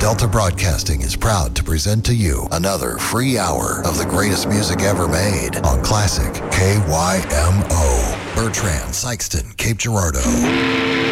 Delta Broadcasting is proud to present to you another free hour of the greatest music ever made on Classic KYMO. Bertrand, Sykeston, Cape Girardeau.